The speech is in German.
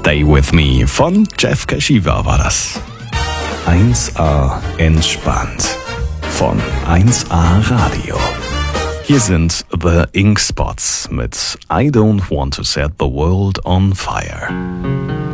Stay With Me von Jeff Kashiwa war das. 1A entspannt von 1A Radio. Hier sind The Ink Spots mit I Don't Want to Set the World on Fire.